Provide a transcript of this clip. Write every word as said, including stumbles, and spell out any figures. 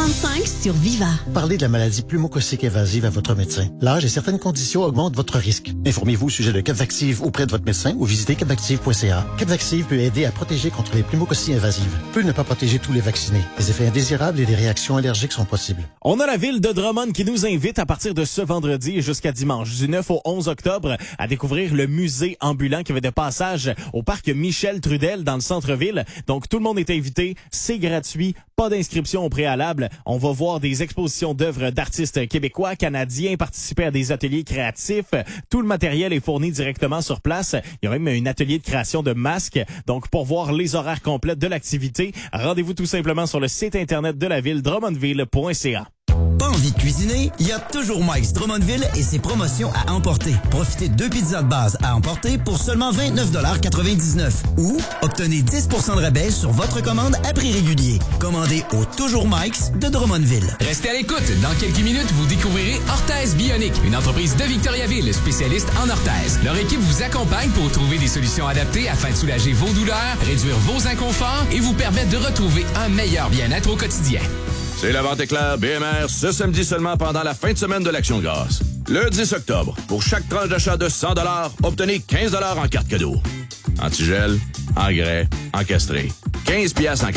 trente-cinq sur Viva. Parlez de la maladie pneumococcique évasive à votre médecin. L'âge et certaines conditions augmentent votre risque. Informez-vous au sujet de Capvaxive auprès de votre médecin ou visitez capvaxive point c a. Capvaxive peut aider à protéger contre les pneumococcies invasives. Peut ne pas protéger tous les vaccinés. Les effets indésirables et des réactions allergiques sont possibles. On a la ville de Drummond qui nous invite à partir de ce vendredi jusqu'à dimanche, du neuf au onze octobre, à découvrir le musée ambulant qui va de passage au parc Michel Trudel dans le centre-ville. Donc, tout le monde est invité. C'est gratuit. Pas d'inscription au préalable. On va voir des expositions d'œuvres d'artistes québécois, canadiens, participer à des ateliers créatifs. Tout le matériel est fourni directement sur place. Il y a même un atelier de création de masques. Donc, pour voir les horaires complets de l'activité, rendez-vous tout simplement sur le site internet de la ville, drummondville point c a. Pas envie de cuisiner? Il y a toujours Mike's Drummondville et ses promotions à emporter. Profitez de deux pizzas de base à emporter pour seulement vingt-neuf quatre-vingt-dix-neuf. Ou obtenez dix pour cent de rabais sur votre commande à prix régulier. Commandez au Toujours Mike's de Drummondville. Restez à l'écoute. Dans quelques minutes, vous découvrirez Orthèse Bionique, une entreprise de Victoriaville spécialiste en orthèse. Leur équipe vous accompagne pour trouver des solutions adaptées afin de soulager vos douleurs, réduire vos inconforts et vous permettre de retrouver un meilleur bien-être au quotidien. C'est la vente éclair B M R ce samedi seulement pendant la fin de semaine de l'Action de grâce. Le dix octobre, pour chaque tranche d'achat de cent dollars, obtenez quinze dollars en carte cadeau. Antigel, engrais, encastré. quinze piastres en